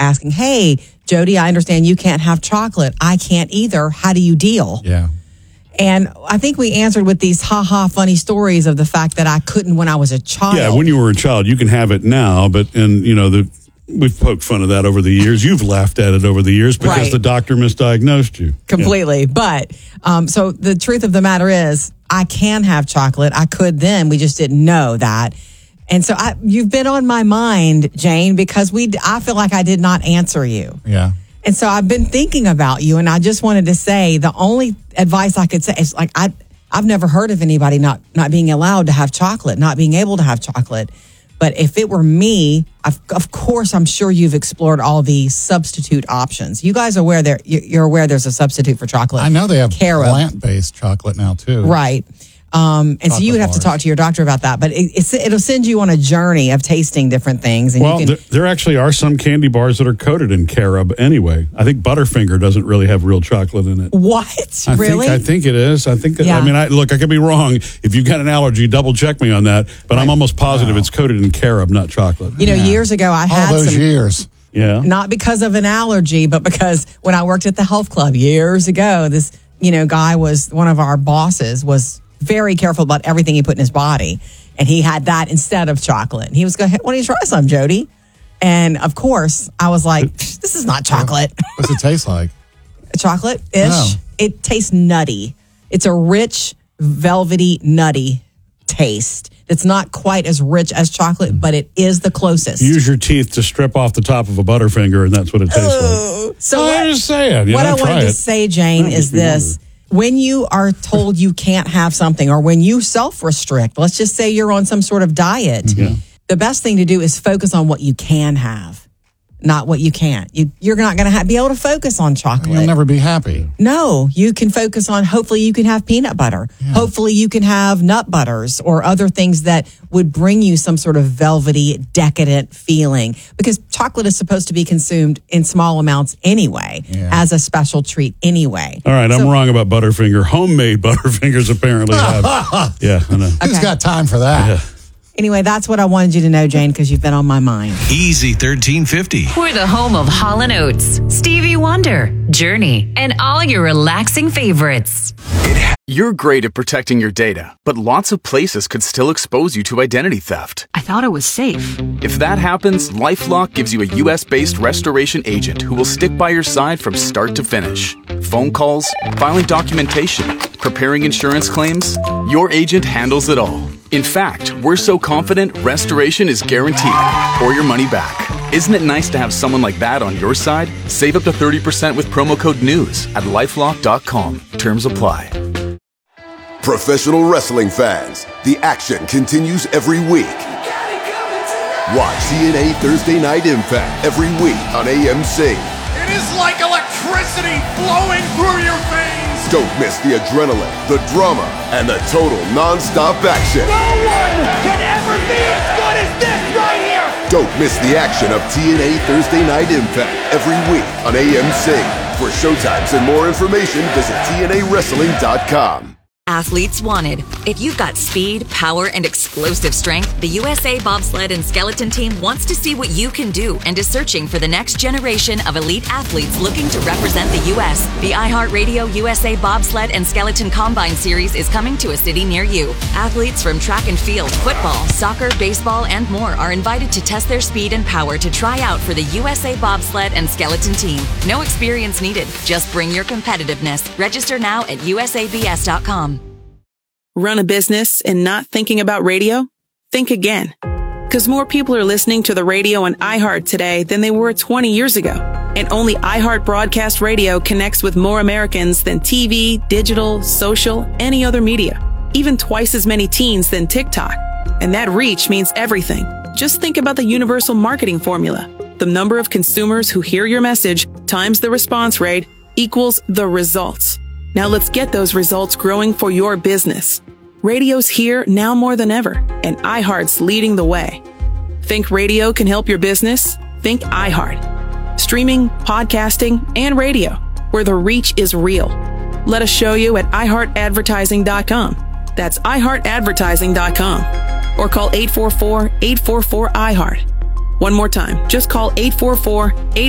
asking, hey, Jody, I understand you can't have chocolate. I can't either. How do you deal? Yeah. And I think we answered with these funny stories of the fact that I couldn't when I was a child. Yeah, when you were a child, you can have it now, but we've poked fun of that over the years. You've laughed at it over the years because the doctor misdiagnosed you. Completely. Yeah. But so the truth of the matter is, I can have chocolate. I could then. We just didn't know that. And so you've been on my mind, Jane, because I feel like I did not answer you. Yeah. And so I've been thinking about you, and I just wanted to say the only advice I could say is like I've never heard of anybody not being allowed to have chocolate, not being able to have chocolate. But if it were me, of course, I'm sure you've explored all the substitute options. You guys are aware you're aware there's a substitute for chocolate. I know they have plant-based chocolate now too. Right. And so you would have to talk to your doctor about that. But it'll send you on a journey of tasting different things. And there actually are some candy bars that are coated in carob anyway. I think Butterfinger doesn't really have real chocolate in it. What? Really? I think it is. I think. Yeah. I mean, I could be wrong. If you've got an allergy, double check me on that. But I'm almost positive it's coated in carob, not chocolate. Years ago, I had all those years. Yeah. Not because of an allergy, but because when I worked at the health club years ago, this guy was one of our bosses was very careful about everything he put in his body. And he had that instead of chocolate. And he was going, hey, why don't you try some, Jody? And of course, I was like, this is not chocolate. What's it taste like? Chocolate-ish. Oh. It tastes nutty. It's a rich, velvety, nutty taste. It's not quite as rich as chocolate, but it is the closest. Use your teeth to strip off the top of a Butterfinger, and that's what it tastes like. So I'm just saying. What I wanted to say, Jane, is this. When you are told you can't have something, or when you self-restrict, let's just say you're on some sort of diet, the best thing to do is focus on what you can have, not what you can't. You're not going to be able to focus on chocolate. You'll never be happy. No, you can focus on, hopefully you can have peanut butter. Yeah. Hopefully you can have nut butters or other things that would bring you some sort of velvety, decadent feeling. Because chocolate is supposed to be consumed in small amounts anyway, as a special treat anyway. All right, I'm wrong about Butterfinger. Homemade Butterfingers apparently have. Yeah, I know. Who's got time for that? Yeah. Anyway, that's what I wanted you to know, Jane, because you've been on my mind. Easy 1350. We're the home of Hall & Oates, Stevie Wonder, Journey, and all your relaxing favorites. You're great at protecting your data, but lots of places could still expose you to identity theft. I thought it was safe. If that happens, LifeLock gives you a U.S.-based restoration agent who will stick by your side from start to finish. Phone calls, filing documentation, preparing insurance claims, your agent handles it all. In fact, we're so confident restoration is guaranteed or your money back. Isn't it nice to have someone like that on your side? Save up to 30% with promo code NEWS at LifeLock.com. Terms apply. Professional wrestling fans, the action continues every week. Watch TNA Thursday Night Impact every week on AMC. It is like electricity flowing through your veins. Don't miss the adrenaline, the drama, and the total non-stop action. No one can ever be as good as this right here. Don't miss the action of TNA Thursday Night Impact every week on AMC. For showtimes and more information, visit TNAWrestling.com. Athletes wanted. If you've got speed, power, and explosive strength, the USA Bobsled and Skeleton Team wants to see what you can do and is searching for the next generation of elite athletes looking to represent the U.S. The iHeartRadio USA Bobsled and Skeleton Combine Series is coming to a city near you. Athletes from track and field, football, soccer, baseball, and more are invited to test their speed and power to try out for the USA Bobsled and Skeleton Team. No experience needed. Just bring your competitiveness. Register now at usabs.com. Run a business and not thinking about radio? Think again. Because more people are listening to the radio on iHeart today than they were 20 years ago. And only iHeart Broadcast Radio connects with more Americans than TV, digital, social, any other media. Even twice as many teens than TikTok. And that reach means everything. Just think about the universal marketing formula. The number of consumers who hear your message times the response rate equals the results. Now let's get those results growing for your business. Radio's here now more than ever, and iHeart's leading the way. Think radio can help your business? Think iHeart. Streaming, podcasting, and radio, where the reach is real. Let us show you at iHeartAdvertising.com. That's iHeartAdvertising.com. Or call 844-844-iHeart. One more time, just call 844-844